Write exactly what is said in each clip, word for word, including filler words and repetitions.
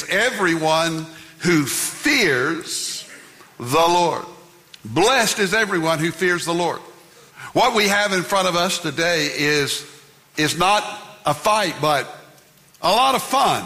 everyone who fears the Lord. Blessed is everyone who fears the Lord. What we have in front of us today is, is not a fight, but a lot of fun.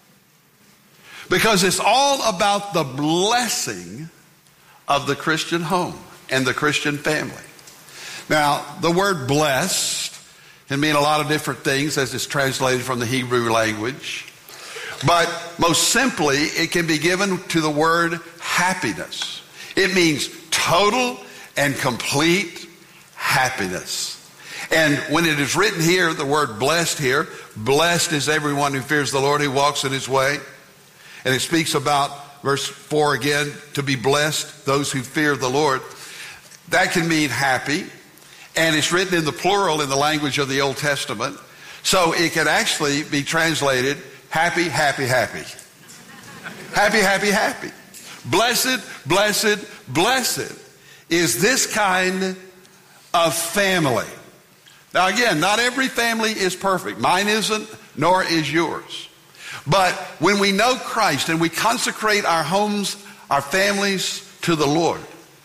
Because it's all about the blessing of the Christian home and the Christian family. Now, the word blessed can mean a lot of different things as it's translated from the Hebrew language. But most simply, it can be given to the word happiness. It means total and complete happiness. And when it is written here, the word blessed here, blessed is everyone who fears the Lord, who walks in his way. And it speaks about, verse four again, to be blessed, those who fear the Lord. That can mean happy. And it's written in the plural in the language of the Old Testament. So it can actually be translated happy, happy, happy. Happy, happy, happy. Blessed, blessed, blessed is this kind of family. Now again, not every family is perfect. Mine isn't, nor is yours. But when we know Christ and we consecrate our homes, our families to the Lord,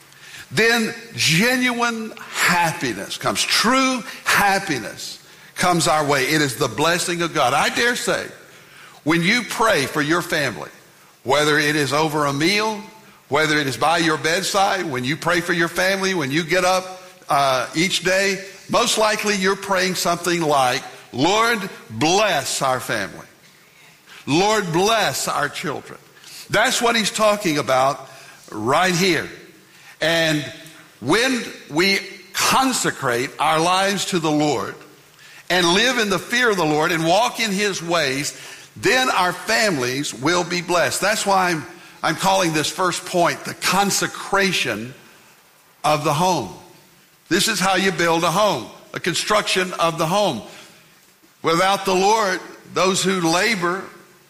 then genuine happiness comes. True happiness comes our way. It is the blessing of God. I dare say, when you pray for your family, whether it is over a meal, whether it is by your bedside, when you pray for your family, when you get up uh, each day, most likely you're praying something like, Lord, bless our family. Lord, bless our children. That's what he's talking about right here. And when we consecrate our lives to the Lord and live in the fear of the Lord and walk in his ways, then our families will be blessed. That's why I'm, I'm calling this first point the consecration of the home. This is how you build a home, a construction of the home. Without the Lord, those who labor,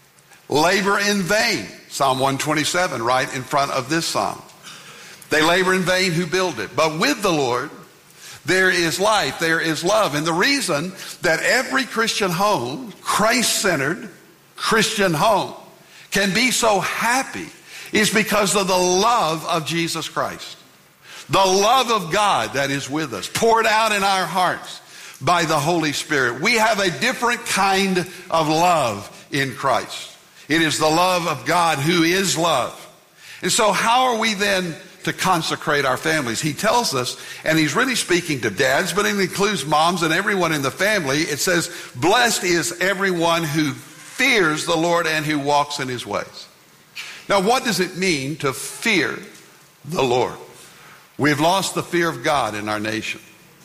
labor in vain. Psalm one twenty-seven, right in front of this psalm. They labor in vain who build it. But with the Lord, there is life, there is love. And the reason that every Christian home, Christ-centered Christian home, can be so happy is because of the love of Jesus Christ. The love of God that is with us, poured out in our hearts by the Holy Spirit. We have a different kind of love in Christ. It is the love of God who is love. And so how are we then to consecrate our families? He tells us, and he's really speaking to dads, but it includes moms and everyone in the family. It says, blessed is everyone who fears the Lord and who walks in his ways. Now, what does it mean to fear the Lord? We've lost the fear of God in our nation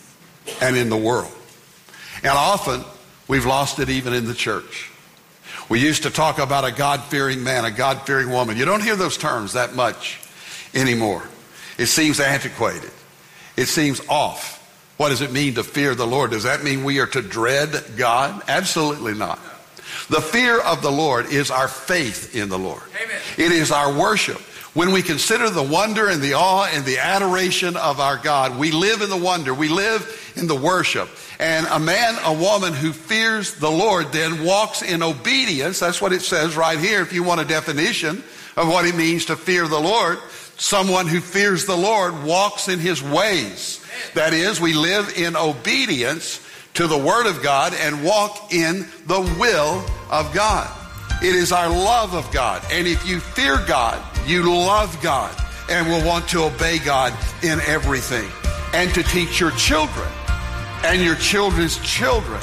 and in the world. And often, we've lost it even in the church. We used to talk about a God-fearing man, a God-fearing woman. You don't hear those terms that much anymore. It seems antiquated. It seems off. What does it mean to fear the Lord? Does that mean we are to dread God? Absolutely not. The fear of the Lord is our faith in the Lord. Amen. It is our worship. When we consider the wonder and the awe and the adoration of our God, we live in the wonder. We live in the worship. And a man, a woman who fears the Lord then walks in obedience. That's what it says right here. If you want a definition of what it means to fear the Lord, someone who fears the Lord walks in his ways. That is, we live in obedience to the Word of God and walk in the will of God. It is our love of God. And if you fear God, you love God and will want to obey God in everything. And to teach your children and your children's children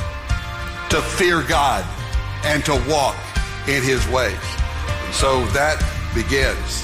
to fear God and to walk in his ways. And so that begins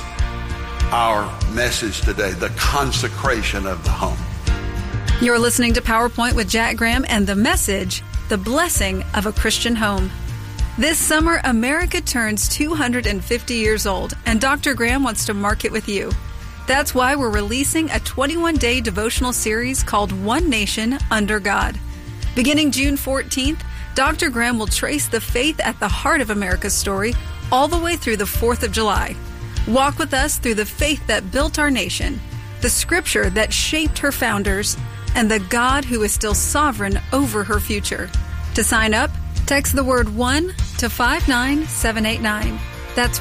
our message today, the consecration of the home. You're listening to PowerPoint with Jack Graham and the message, the blessing of a Christian home. This summer, America turns two hundred fifty years old, and Doctor Graham wants to mark it with you. That's why we're releasing a twenty-one day devotional series called One Nation Under God. Beginning June fourteenth, Doctor Graham will trace the faith at the heart of America's story all the way through the fourth of July. Walk with us through the faith that built our nation, the scripture that shaped her founders, and the God who is still sovereign over her future. To sign up, text the word one to five nine seven eight nine. That's